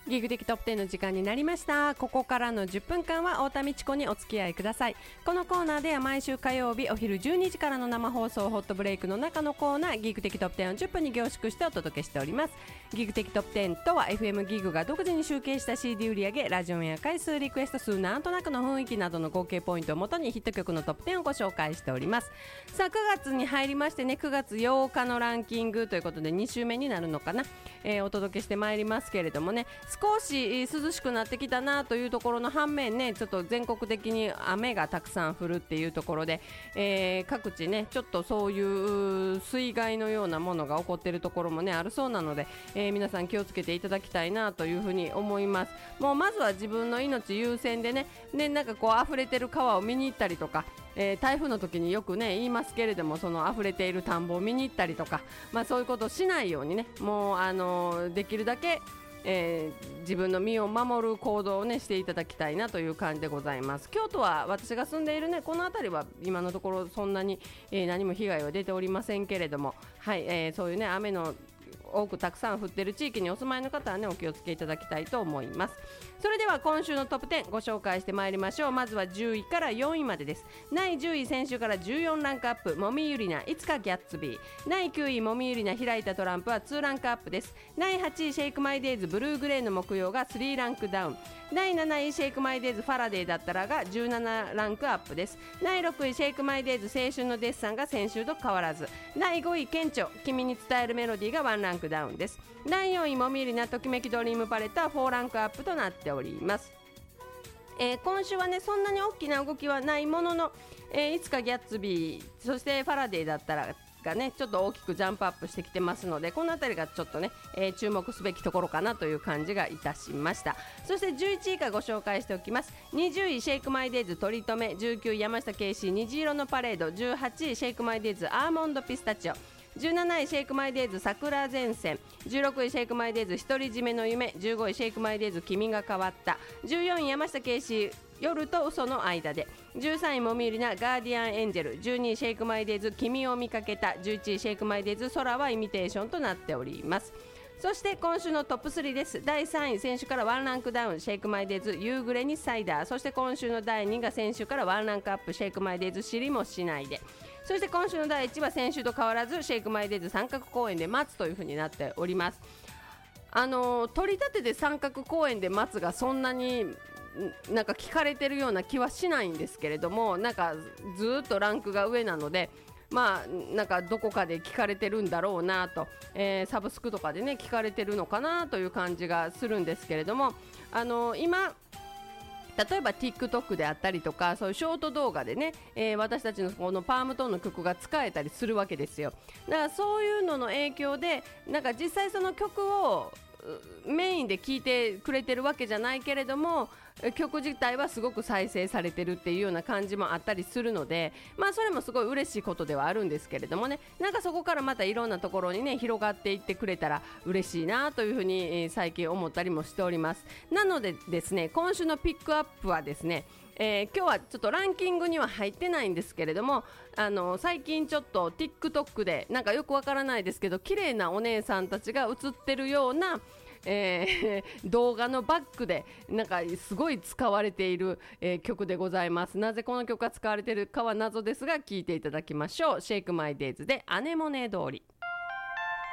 ギグ的トップ10の時間になりました。ここからの10分間は太田美智子にお付き合いください。このコーナーでは毎週火曜日お昼12時からの生放送ホットブレイクの中のコーナー、ギグ的トップ10を10分に凝縮してお届けしております。ギグ的トップ10とは FM ギグが独自に集計した CD 売上、ラジオや回数、リクエスト数、なんとなくの雰囲気などの合計ポイントをもとにヒット曲のトップ10をご紹介しております。さあ9月に入りましてね、9月8日のランキングということで2週目になるのかな、お届けしてまいりますけれどもね、少し涼しくなってきたなというところの反面ね、ちょっと全国的に雨がたくさん降るっていうところで、各地ねちょっとそういう水害のようなものが起こっているところもねあるそうなので、皆さん気をつけていただきたいなというふうに思います。もうまずは自分の命優先でね、なんかこう溢れてる川を見に行ったりとか、台風の時によくね言いますけれども、その溢れている田んぼを見に行ったりとか、そういうことをしないようにね、もうできるだけ自分の身を守る行動をねしていただきたいなという感じでございます。京都は私が住んでいるねこの辺りは今のところそんなに、何も被害は出ておりませんけれども、はい、そういうね雨の多くたくさん降っている地域にお住まいの方はねお気をつけいただきたいと思います。それでは今週のトップ10ご紹介してまいりましょう。まずは10位から4位までです。第10位、先週から14ランクアップ、もみゆりないつかギャッツビー。第9位、もみゆりな開いたトランプは2ランクアップです。第8位、シェイクマイデイズブルーグレーの木曜が3ランクダウン。第7位、シェイクマイデイズファラデーだったらが17ランクアップです。第6位、シェイクマイデイズ青春のデッサンが先週と変わらず。第5位、ケンチョ君に伝えるメロディーが1ランクダウンです。第4位、もみゆりなときめきドリームパレットは4ランクアップとなっております。今週はねそんなに大きな動きはないものの、いつかギャッツビー、そしてファラデーだったらがねちょっと大きくジャンプアップしてきてますので、このあたりがちょっとね、注目すべきところかなという感じがいたしました。そして11位以下ご紹介しておきます。20位、シェイクマイデイズ取り留め。19位、山下圭司虹色のパレード。18位、シェイクマイデイズアーモンドピスタチオ。17位、シェイクマイデイズ桜前線。16位、シェイクマイデイズ独り占めの夢。15位、シェイクマイデイズ君が変わった。14位、山下圭司夜と嘘の間で。13位、もみゆりなガーディアンエンジェル。12位、シェイクマイデイズ君を見かけた。11位、シェイクマイデイズ空はイミテーションとなっております。そして今週のトップ3です。第3位、先週から1ランクダウン、シェイクマイデイズ夕暮れにサイダー。そして今週の第2位が先週から1ランクアップ、シェイクマイデイズ知りもしないで。そして今週の第1位は先週と変わらず、シェイクマイデイズ三角公園で待つという風になっております。取り立てで三角公園で待つがそんなになんか聞かれてるような気はしないんですけれども、なんかずっとランクが上なので、なんかどこかで聞かれてるんだろうなと、サブスクとかでね聞かれてるのかなという感じがするんですけれども、今例えば TikTok であったりとか、そういうショート動画でね、私たちのこのパームトーンの曲が使えたりするわけですよ。だからそういうのの影響で、なんか実際その曲をメインで聴いてくれてるわけじゃないけれども、曲自体はすごく再生されてるっていうような感じもあったりするので、それもすごい嬉しいことではあるんですけれどもね、なんかそこからまたいろんなところにね広がっていってくれたら嬉しいなというふうに、最近思ったりもしております。なのでですね、今週のピックアップはですね、今日はちょっとランキングには入ってないんですけれども、最近ちょっと TikTok でなんかよくわからないですけど綺麗なお姉さんたちが映ってるような動画のバックでなんかすごい使われている、曲でございます。なぜこの曲が使われているかは謎ですが聞いていただきましょう。シェイクマイデイズでアネモネ通り。